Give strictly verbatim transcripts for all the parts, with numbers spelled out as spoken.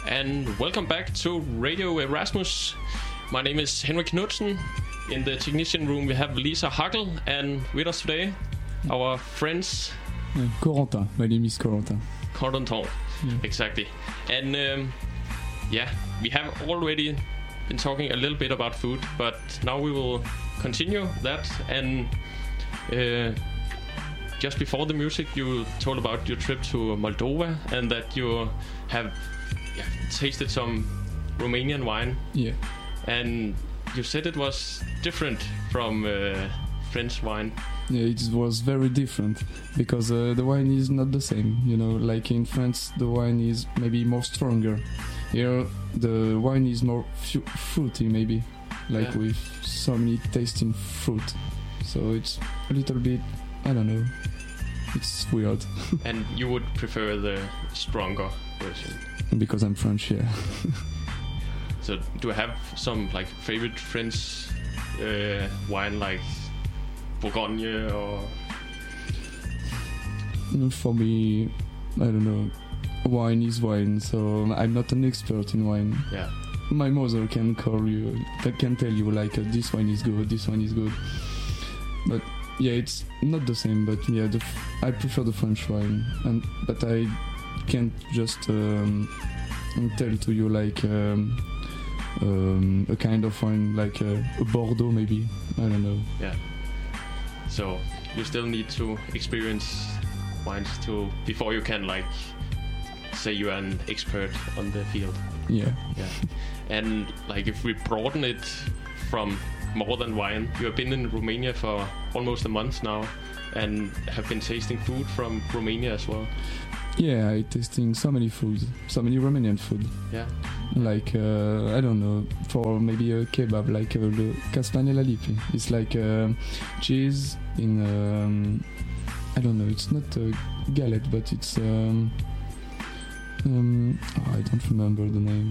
and welcome back to Radio Erasmus. My name is Henrik Knudsen. In the technician room we have Lisa Hackel, and with us today, our friends... Yeah, Corentin, my name is Corentin. Corentin, yeah. Exactly. And um, yeah, we have already been talking a little bit about food, but now we will continue that. And uh, just before the music, you told about your trip to Moldova and that you have yeah, tasted some Romanian wine. Yeah. And you said it was different from uh, French wine. Yeah, it was very different because uh, the wine is not the same. You know, like in France, the wine is maybe more stronger. Here, the wine is more fu- fruity, maybe, like yeah. with so many tasting fruit. So it's a little bit, I don't know, it's weird. And you would prefer the stronger version? Because I'm French, yeah. So do you have some like favorite French uh, wine, like Bourgogne or? For me, I don't know. Wine is wine, so I'm not an expert in wine. Yeah. My mother can call you, can tell you like uh, this wine is good, this one is good. But yeah, it's not the same. But yeah, the f- I prefer the French wine, and but I can't just um, tell to you like. Um, Um, a kind of wine like uh, a Bordeaux, maybe. I don't know. Yeah. So you still need to experience wines to before you can like say you are an expert on the field. Yeah. Yeah. And like if we broaden it from more than wine, you have been in Romania for almost a month now, and have been tasting food from Romania as well. Yeah, I tasting so many foods, so many Romanian food. Yeah. Like, uh, I don't know, for maybe a kebab, like uh, the castanella lipi. It's like uh, cheese in, um, I don't know, it's not a galette, but it's, um, um, oh, I don't remember the name.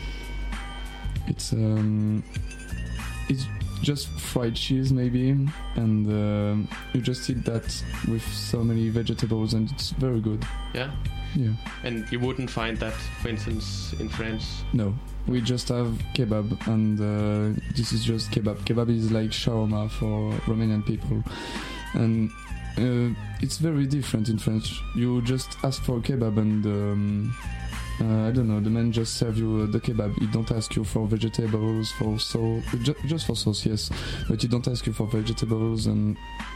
It's, um, it's just fried cheese maybe, and uh, you just eat that with so many vegetables, and it's very good. Yeah? Yeah. And you wouldn't find that, for instance, in France? No. We just have kebab, and uh, this is just kebab. Kebab is like shawarma for Romanian people. And uh, it's very different in France. You just ask for kebab, and um, uh, I don't know, the man just serve you uh, the kebab. He don't ask you for vegetables, for sauce, ju- just for sauce, yes. But he don't ask you for vegetables, and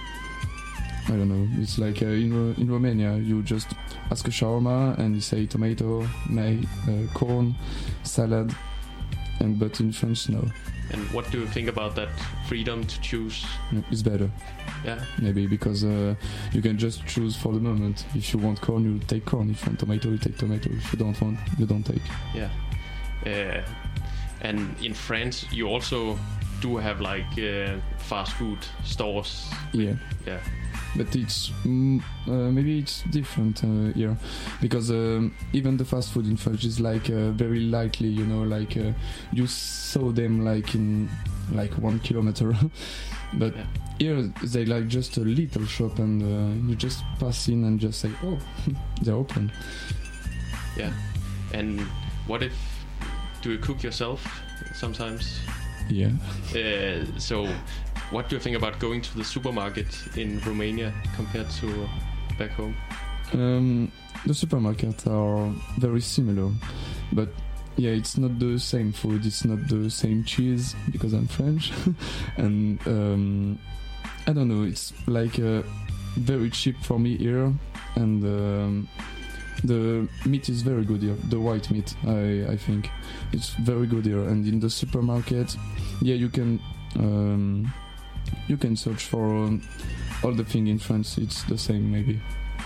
I don't know. It's like uh, in Ro- in Romania, you just ask a shawarma and you say tomato, may, uh, corn, salad, and but in French, no. And what do you think about that freedom to choose? It's better. Yeah. Maybe because uh, you can just choose for the moment. If you want corn, you take corn. If you want tomato, you take tomato. If you don't want, you don't take. Yeah. Uh, and in France, you also do have like uh, fast food stores. Yeah. Yeah. But it's mm, uh, maybe it's different uh, here, because um, even the fast food in France is like uh, very lightly, you know, like uh, you saw them like in like one kilometer, but yeah. Here they like just a little shop, and uh, you just pass in and just say, oh, they're open. Yeah. And what if do you cook yourself sometimes? Yeah. Uh, so. What do you think about going to the supermarket in Romania compared to back home? Um, the supermarkets are very similar, but yeah, it's not the same food, it's not the same cheese, because I'm French, and um, I don't know, it's like uh, very cheap for me here, and um, the meat is very good here, the white meat, I, I think, it's very good here, and in the supermarket, yeah, you can... Um, You can search for um, all the thing in France. It's the same, maybe.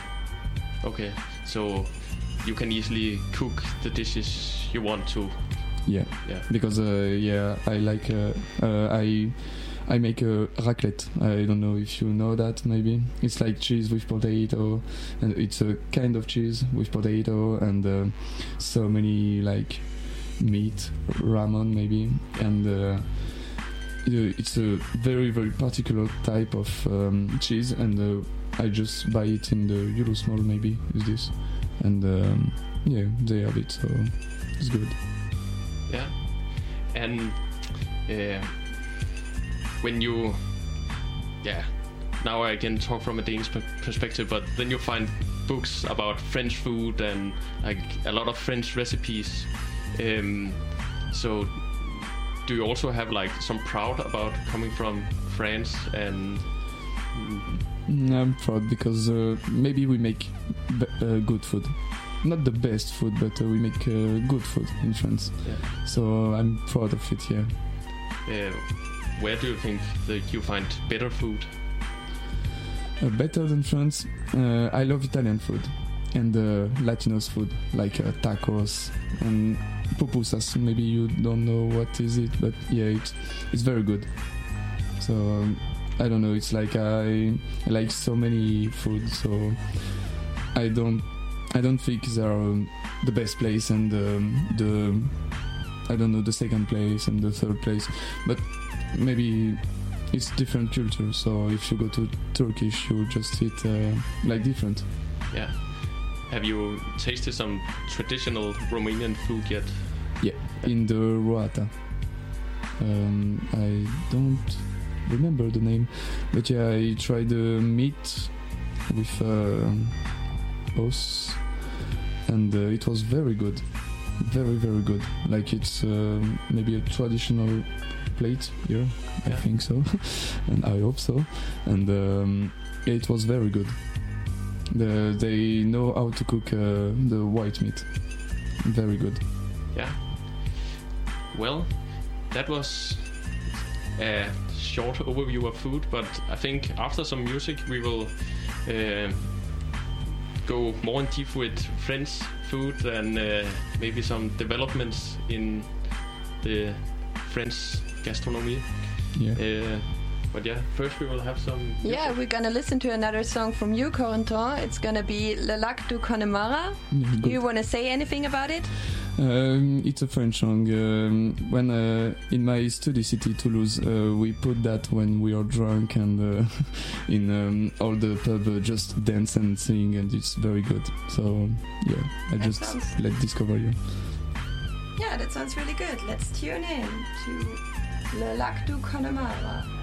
Okay, so you can easily cook the dishes you want to. Yeah, yeah. Because uh, yeah, I like uh, uh, I I make a raclette. I don't know if you know that. Maybe it's like cheese with potato, and it's a kind of cheese with potato and uh, so many like meat, ramen maybe, and. Uh, It's a very, very particular type of um, cheese, and uh, I just buy it in the Eurosmall, maybe, is this. And um, yeah, they have it, so it's good. Yeah. And uh, when you, yeah, now I can talk from a Danish p- perspective, but then you find books about French food and like a lot of French recipes. Um, so do you also have like some proud about coming from France? And Mm, I'm proud because uh, maybe we make b- uh, good food. Not the best food, but uh, we make uh, good food in France. yeah. So I'm proud of it, yeah. Uh, where do you think that you find better food? Uh, better than France, uh, I love Italian food and uh, Latinos food, like uh, tacos and pupusas. Maybe you don't know what is it, but yeah, it's, it's very good. So um, I don't know, it's like I, I like so many food, so I don't I don't think they are um, the best place and um, the I don't know the second place and the third place, but maybe it's different culture. So if you go to Turkish, you just eat uh, like different. Yeah. Have you tasted some traditional Romanian food yet? Yeah, in the Roata. Um, I don't remember the name, but yeah, I tried the meat with uh, os, and uh, it was very good, very very good. Like it's uh, maybe a traditional plate here, I Yeah. think so, and I hope so. And um, yeah, it was very good. The, they know how to cook uh, the white meat, very good. Yeah. Well, that was a short overview of food, but I think after some music we will uh, go more in deep with French food and uh, maybe some developments in the French gastronomy. Yeah. Uh, but yeah, first we will have some music. Yeah, we're gonna listen to another song from you, Corentin. It's gonna be Le Lac du Connemara. Yeah, Do good. you want to say anything about it? Um, it's a French song. Um, when uh, in my study city Toulouse, uh, we put that when we are drunk and uh, in um, all the pub uh, just dance and sing, and it's very good. So yeah, I That just sounds- let discover you. Yeah, that sounds really good. Let's tune in to Le Lac du Connemara.